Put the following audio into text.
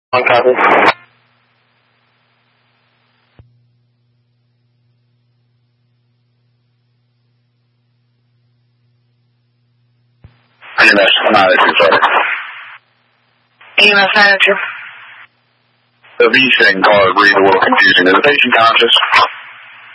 One copy. EMS 902, EMS 902. The V-Sing card read a little confusing. Is the patient conscious?